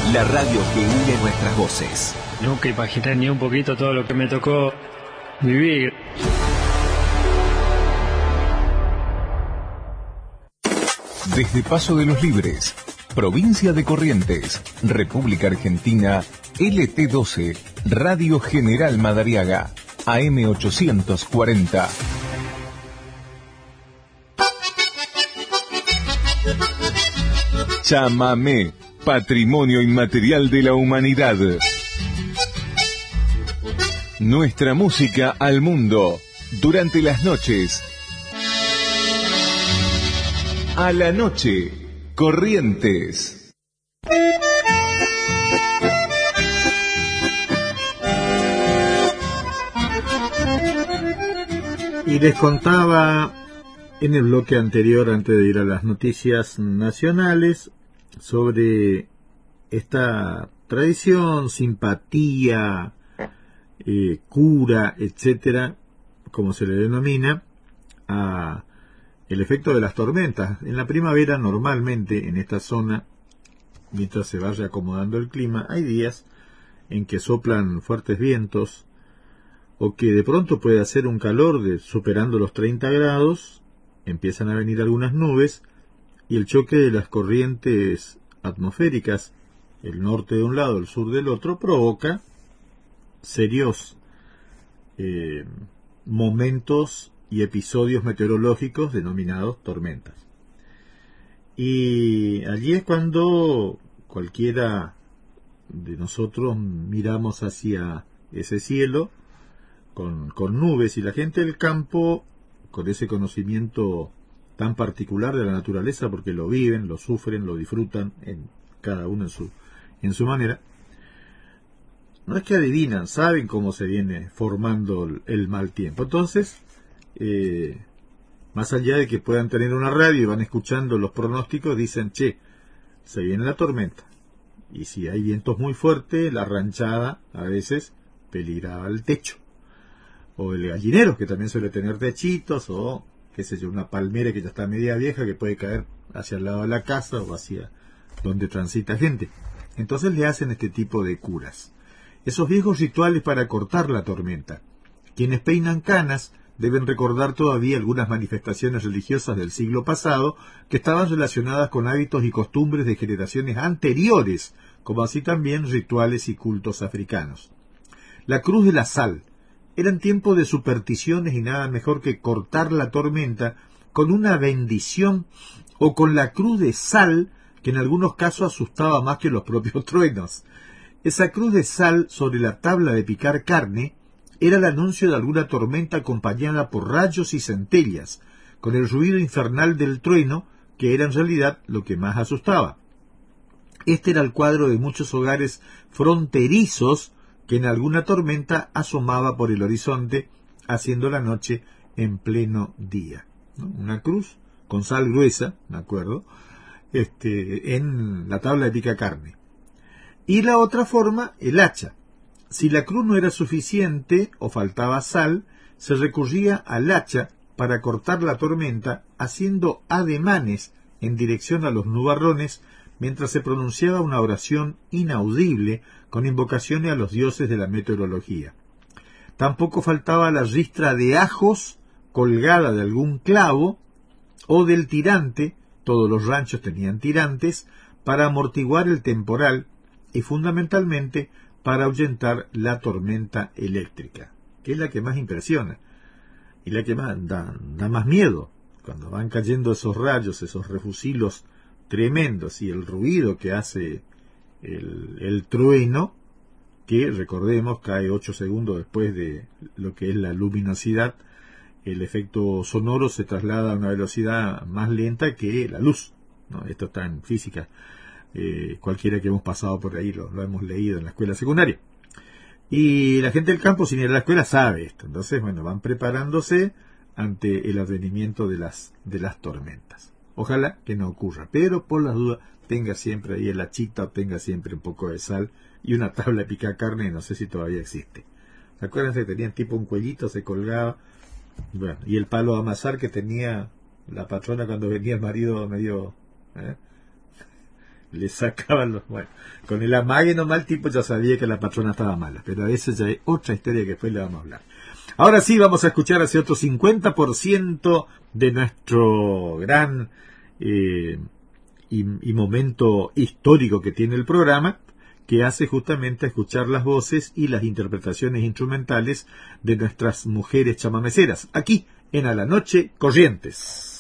La radio que une nuestras voces. Nunca imaginé ni un poquito todo lo que me tocó vivir. Desde Paso de los Libres, provincia de Corrientes, República Argentina, LT12, Radio General Madariaga, AM 840. Chamamé, patrimonio inmaterial de la humanidad. Nuestra música al mundo, durante las noches. A la noche, Corrientes. Y les contaba en el bloque anterior, antes de ir a las noticias nacionales, sobre esta tradición, simpatía, cura, etcétera, como se le denomina, a el efecto de las tormentas. En la primavera, normalmente, en esta zona, mientras se vaya acomodando el clima, hay días en que soplan fuertes vientos, o que de pronto puede hacer un calor superando los 30 grados, empiezan a venir algunas nubes, y el choque de las corrientes atmosféricas, el norte de un lado, el sur del otro, provoca serios momentos y episodios meteorológicos denominados tormentas. Y allí es cuando cualquiera de nosotros miramos hacia ese cielo con nubes, y la gente del campo, con ese conocimiento tan particular de la naturaleza, porque lo viven, lo sufren, lo disfrutan, cada uno en su manera, no es que adivinan, saben cómo se viene formando el mal tiempo. Entonces, más allá de que puedan tener una radio y van escuchando los pronósticos, dicen, che, se viene la tormenta. Y si hay vientos muy fuertes, la ranchada a veces peligra al techo. O el gallinero, que también suele tener techitos, o qué sé yo, una palmera que ya está media vieja, que puede caer hacia el lado de la casa o hacia donde transita gente. Entonces le hacen este tipo de curas. Esos viejos rituales para cortar la tormenta. Quienes peinan canas deben recordar todavía algunas manifestaciones religiosas del siglo pasado que estaban relacionadas con hábitos y costumbres de generaciones anteriores, como así también rituales y cultos africanos. La cruz de la sal. Eran tiempos de supersticiones y nada mejor que cortar la tormenta con una bendición o con la cruz de sal, que en algunos casos asustaba más que los propios truenos. Esa cruz de sal sobre la tabla de picar carne era el anuncio de alguna tormenta acompañada por rayos y centellas, con el ruido infernal del trueno, que era en realidad lo que más asustaba. Este era el cuadro de muchos hogares fronterizos que en alguna tormenta asomaba por el horizonte, haciendo la noche en pleno día, ¿no? Una cruz con sal gruesa, me acuerdo, en la tabla de pica carne. Y la otra forma, el hacha. Si la cruz no era suficiente o faltaba sal, se recurría al hacha para cortar la tormenta, haciendo ademanes en dirección a los nubarrones, mientras se pronunciaba una oración inaudible con invocaciones a los dioses de la meteorología. Tampoco faltaba la ristra de ajos colgada de algún clavo o del tirante, todos los ranchos tenían tirantes, para amortiguar el temporal y fundamentalmente para ahuyentar la tormenta eléctrica, que es la que más impresiona y la que más da más miedo, cuando van cayendo esos rayos, esos refusilos tremendos, y el ruido que hace el trueno, que recordemos cae 8 segundos después de lo que es la luminosidad. El efecto sonoro se traslada a una velocidad más lenta que la luz, ¿no? Esto está en física, cualquiera que hemos pasado por ahí lo hemos leído en la escuela secundaria, y la gente del campo, sin ir a la escuela, sabe esto. Entonces, bueno, van preparándose ante el advenimiento de las tormentas. Ojalá que no ocurra, pero por las dudas tenga siempre ahí el hachita, tenga siempre un poco de sal y una tabla de picar carne, no sé si todavía existe. ¿Se acuerdan que tenían tipo un cuellito, se colgaba? Bueno, y el palo de amasar que tenía la patrona cuando venía el marido medio le sacaban los... Bueno, con el amague nomás el tipo ya sabía que la patrona estaba mala, pero esa ya es otra historia que después le vamos a hablar. Ahora sí vamos a escuchar hacia otro 50% de nuestro gran y momento histórico que tiene el programa, que hace justamente a escuchar las voces y las interpretaciones instrumentales de nuestras mujeres chamameceras, aquí en A la Noche Corrientes.